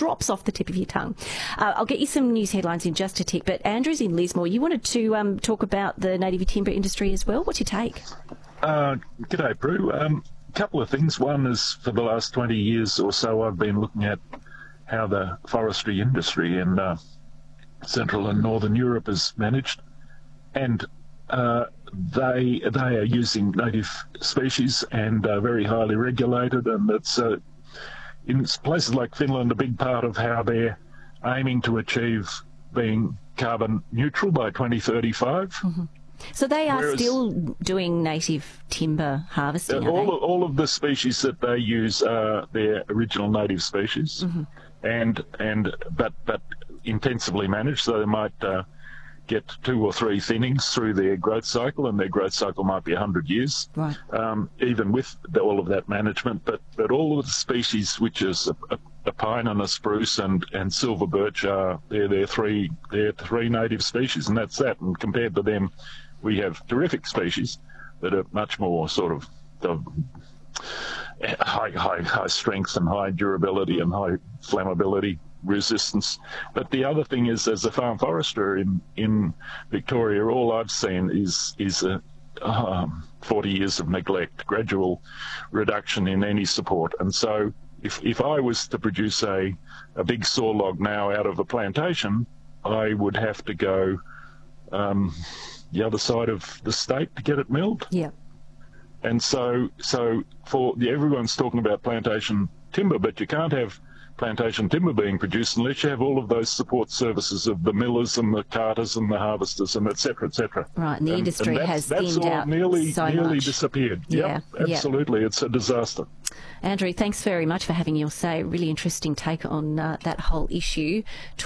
drops off the tip of your tongue. I'll get you some news headlines in just a tick, but Andrew's in Lismore. You wanted to talk about the native timber industry as well. What's your take? G'day, Prue. Couple of things. One is, for the last 20 years or so, I've been looking at how the forestry industry in Central and Northern Europe is managed, and they are using native species and very highly regulated, and it's in places like Finland a big part of how they're aiming to achieve being carbon neutral by 2035. Mm-hmm. So they are still doing native timber harvesting, are they? All of the species that they use are their original native species, but intensively managed. So they might get 2 or 3 thinnings through their growth cycle, and their growth cycle might be 100 years, right. Even with all of that management. But all of the species, which is a pine and a spruce and silver birch, they're three native species, and that's that. And compared to them, we have terrific species that are much more sort of high strength and high durability and high flammability resistance. But the other thing is, as a farm forester in Victoria, all I've seen is 40 years of neglect, gradual reduction in any support. And so if I was to produce a big saw log now out of a plantation, I would have to go the other side of the state to get it milled. Yeah. And so everyone's talking about plantation timber, but you can't have plantation timber being produced unless you have all of those support services of the millers and the carters and the harvesters and et cetera, et cetera. Right, and the industry has thinned out nearly much. Disappeared. Yeah, yep, absolutely. It's a disaster. Andrew, thanks very much for having your say. Really interesting take on that whole issue.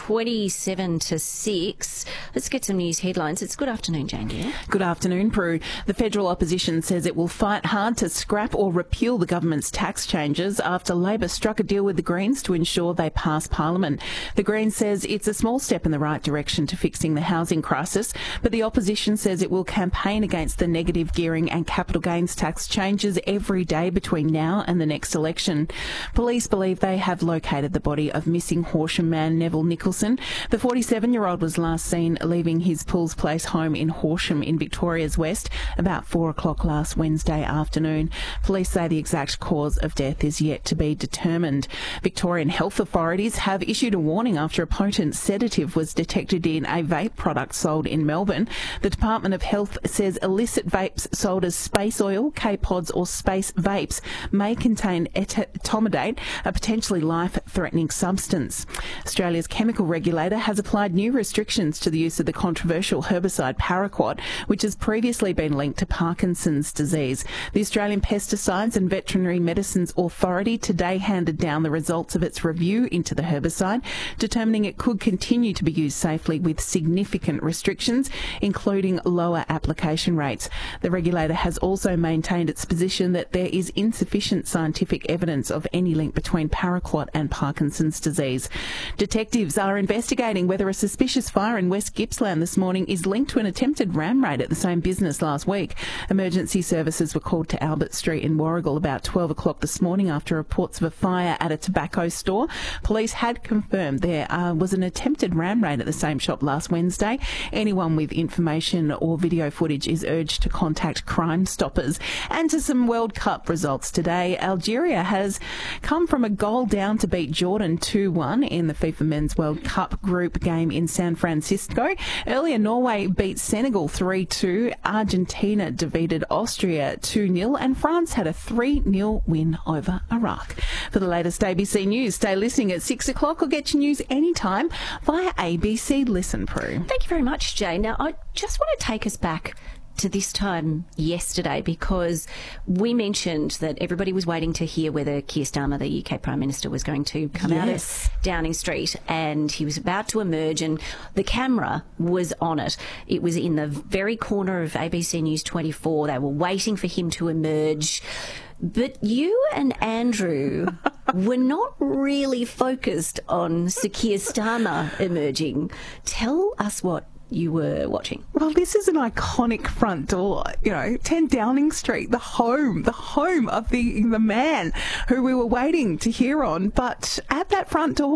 27 to 6. Let's get some news headlines. It's good afternoon, Jane Deere. Good afternoon, Prue. The federal opposition says it will fight hard to scrap or repeal the government's tax changes after Labor struck a deal with the Greens to ensure they pass Parliament. The Greens says it's a small step in the right direction to fixing the housing crisis, but the opposition says it will campaign against the negative gearing and capital gains tax changes every day between now and the next election. Police believe they have located the body of missing Horsham man Neville Nicholson. The 47-year-old was last seen leaving his Pools Place home in Horsham in Victoria's West about 4 o'clock last Wednesday afternoon. Police say the exact cause of death is yet to be determined. Victorian health authorities have issued a warning after a potent sedative was detected in a vape product sold in Melbourne. The Department of Health says illicit vapes sold as space oil, K-pods or space vapes may contain etomidate, a potentially life-threatening substance. Australia's chemical regulator has applied new restrictions to the use of the controversial herbicide paraquat, which has previously been linked to Parkinson's disease. The Australian Pesticides and Veterinary Medicines Authority today handed down the results of its review into the herbicide, determining it could continue to be used safely with significant restrictions, including lower application rates. The regulator has also maintained its position that there is insufficient scientific evidence of any link between paraquat and Parkinson's disease. Detectives are investigating whether a suspicious fire in West Gippsland this morning is linked to an attempted ram raid at the same business last week. Emergency services were called to Albert Street in Warrigal about 12 o'clock this morning after reports of a fire at a tobacco store. Police had confirmed there was an attempted ram raid at the same shop last Wednesday. Anyone with information or video footage is urged to contact Crime Stoppers. And to some World Cup results today. Algeria has come from a goal down to beat Jordan 2-1 in the FIFA Men's World Cup group game in San Francisco. Earlier, Norway beat Senegal 3-2. Argentina defeated Austria 2-0. And France had a 3-0 win over Iraq. For the latest ABC News, stay listening at 6 o'clock or get your news anytime via ABC Listen, Prue. Thank you very much, Jane. Now, I just want to take us back to this time yesterday, because we mentioned that everybody was waiting to hear whether Keir Starmer, the UK Prime Minister, was going to come out of Downing Street, and he was about to emerge and the camera was on it. It was in the very corner of ABC News 24. They were waiting for him to emerge. But you and Andrew were not really focused on Sir Keir Starmer emerging. Tell us what you were watching. Well, this is an iconic front door, 10 Downing Street, the home of the man who we were waiting to hear on. But at that front door